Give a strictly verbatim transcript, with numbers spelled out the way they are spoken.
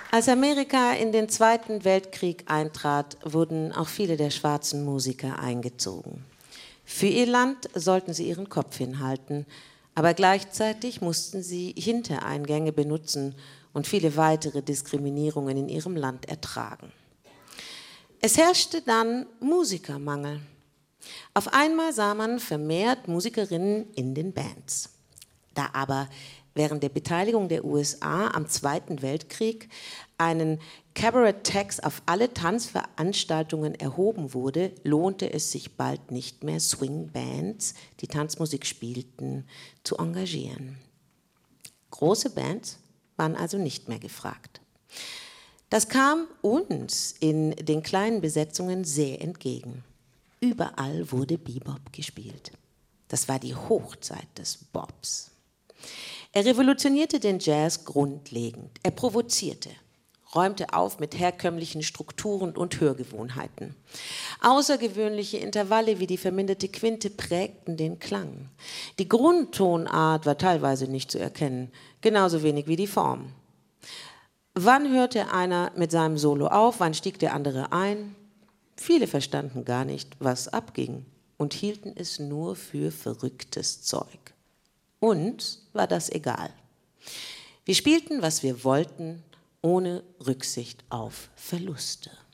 Als Amerika in den Zweiten Weltkrieg eintrat, wurden auch viele der schwarzen Musiker eingezogen. Für ihr Land sollten sie ihren Kopf hinhalten, aber gleichzeitig mussten sie Hintereingänge benutzen und viele weitere Diskriminierungen in ihrem Land ertragen. Es herrschte dann Musikermangel. Auf einmal sah man vermehrt Musikerinnen in den Bands. Da aber während der Beteiligung der U S A am Zweiten Weltkrieg einen Cabaret-Tax auf alle Tanzveranstaltungen erhoben wurde, lohnte es sich bald nicht mehr, Swing-Bands, die Tanzmusik spielten, zu engagieren. Große Bands waren also nicht mehr gefragt. Das kam uns in den kleinen Besetzungen sehr entgegen. Überall wurde Bebop gespielt. Das war die Hochzeit des Bobs. Er revolutionierte den Jazz grundlegend. Er provozierte, räumte auf mit herkömmlichen Strukturen und Hörgewohnheiten. Außergewöhnliche Intervalle wie die verminderte Quinte prägten den Klang. Die Grundtonart war teilweise nicht zu erkennen, genauso wenig wie die Form. Wann hörte einer mit seinem Solo auf, wann stieg der andere ein? Viele verstanden gar nicht, was abging und hielten es nur für verrücktes Zeug. Uns war das egal. Wir spielten, was wir wollten, ohne Rücksicht auf Verluste.